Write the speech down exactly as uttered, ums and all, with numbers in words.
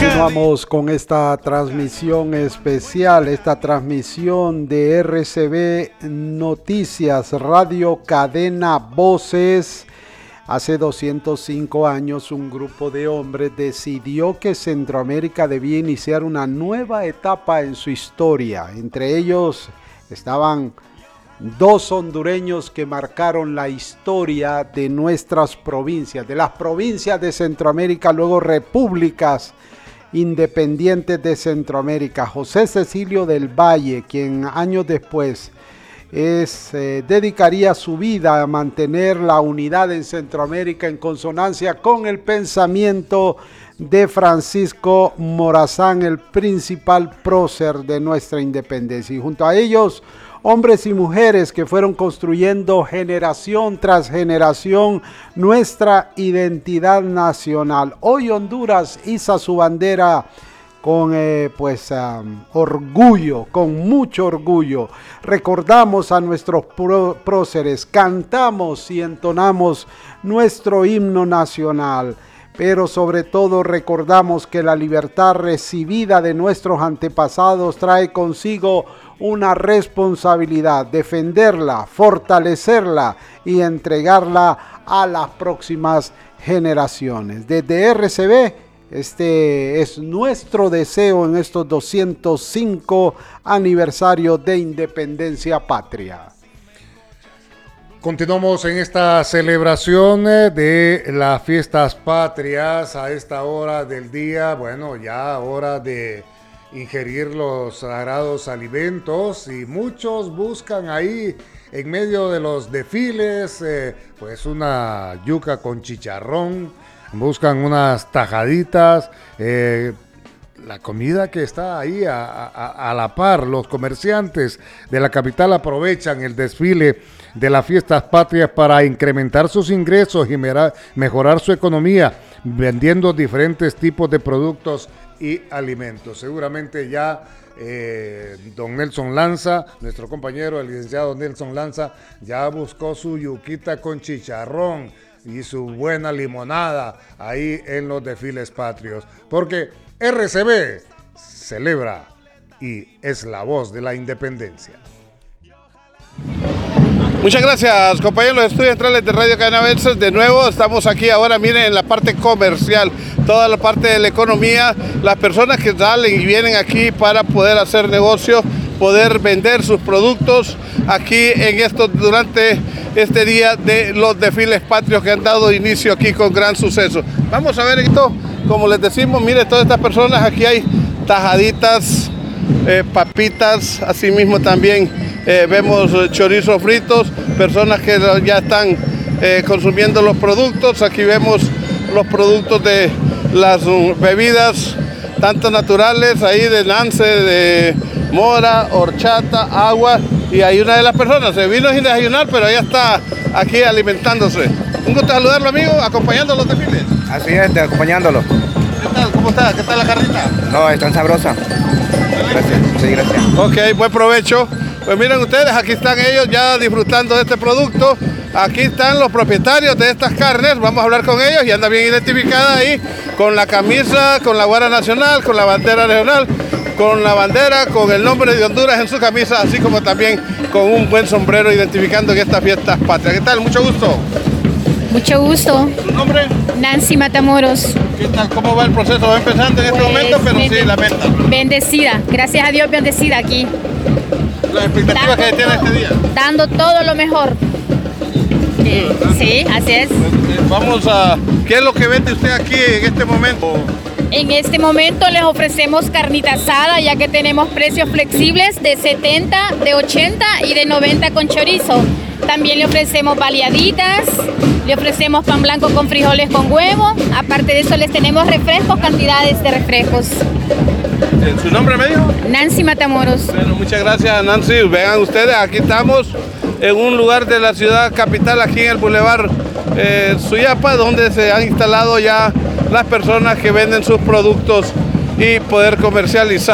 Continuamos con esta transmisión especial, esta transmisión de R C B Noticias, Radio Cadena Voces. Hace doscientos cinco años un grupo de hombres decidió que Centroamérica debía iniciar una nueva etapa en su historia. Entre ellos estaban dos hondureños que marcaron la historia de nuestras provincias, de las provincias de Centroamérica, luego repúblicas independientes de Centroamérica. José Cecilio del Valle, quien años después es, eh, dedicaría su vida a mantener la unidad en Centroamérica en consonancia con el pensamiento de Francisco Morazán, el principal prócer de nuestra independencia. Y junto a ellos, hombres y mujeres que fueron construyendo generación tras generación nuestra identidad nacional. Hoy Honduras iza su bandera con eh, pues um, orgullo, con mucho orgullo. Recordamos a nuestros pró- próceres, cantamos y entonamos nuestro himno nacional. Pero sobre todo recordamos que la libertad recibida de nuestros antepasados trae consigo una responsabilidad, defenderla, fortalecerla y entregarla a las próximas generaciones. Desde R C B, este es nuestro deseo en estos doscientos cinco aniversarios de independencia patria. Continuamos en esta celebración de las fiestas patrias a esta hora del día. Bueno, ya hora de ingerir los sagrados alimentos y muchos buscan ahí en medio de los desfiles eh, pues una yuca con chicharrón, buscan unas tajaditas, eh, la comida que está ahí a, a, a la par. Los comerciantes de la capital aprovechan el desfile de las fiestas patrias para incrementar sus ingresos y mera, mejorar su economía, vendiendo diferentes tipos de productos y alimentos. Seguramente ya eh, don Nelson Lanza, nuestro compañero, el licenciado Nelson Lanza, ya buscó su yuquita con chicharrón y su buena limonada ahí en los desfiles patrios, porque R C B celebra y es la voz de la independencia. Muchas gracias, compañeros de los estudios centrales de Radio Cadena Voces. De nuevo estamos aquí ahora, miren, en la parte comercial, toda la parte de la economía, las personas que salen y vienen aquí para poder hacer negocios, poder vender sus productos aquí en esto durante este día de los desfiles patrios que han dado inicio aquí con gran suceso. Vamos a ver esto, como les decimos, miren todas estas personas, aquí hay tajaditas, eh, papitas, así mismo también Eh, vemos chorizos fritos, personas que ya están eh, consumiendo los productos. Aquí vemos los productos de las um, bebidas, tanto naturales, ahí de Nance, de mora, horchata, agua. Y hay una de las personas, se vino sin desayunar, pero ya está aquí alimentándose. Un gusto saludarlo, amigo, acompañando los desfiles. Así es, acompañándolo. ¿Qué tal? ¿Cómo está? ¿Qué tal la carnita? No, es tan sabrosa. Gracias, sí, gracias. Ok, buen provecho. Pues miren ustedes, aquí están ellos ya disfrutando de este producto. Aquí están los propietarios de estas carnes, vamos a hablar con ellos y anda bien identificada ahí con la camisa, con la guara nacional, con la bandera regional, con la bandera, con el nombre de Honduras en su camisa, así como también con un buen sombrero identificando que estas fiestas patrias. ¿Qué tal? Mucho gusto. Mucho gusto. ¿Tu nombre? Nancy Matamoros. ¿Qué tal? ¿Cómo va el proceso? Va empezando en este Pues, momento, pero bende- sí, la venta. Bendecida, gracias a Dios bendecida aquí. Las expectativas que tiene este día. Dando todo lo mejor. Eh, sí, así es. Vamos a... ¿Qué es lo que vende usted aquí en este momento? En este momento les ofrecemos carnita asada, ya que tenemos precios flexibles de setenta, de ochenta y de noventa con chorizo. También le ofrecemos baleaditas, le ofrecemos pan blanco con frijoles con huevo. Aparte de eso les tenemos refrescos, cantidades de refrescos. ¿Su nombre me dijo? Nancy Matamoros. Bueno, muchas gracias, Nancy. Vean ustedes, aquí estamos en un lugar de la ciudad capital, aquí en el Boulevard eh, Suyapa, donde se han instalado ya las personas que venden sus productos y poder comercializar.